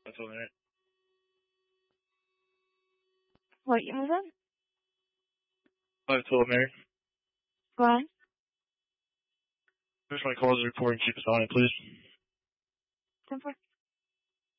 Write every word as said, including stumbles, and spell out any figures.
That's all right. What, you moving? five twelve, Mary. Go on. Here's my calls report and keep us on it, please. ten four.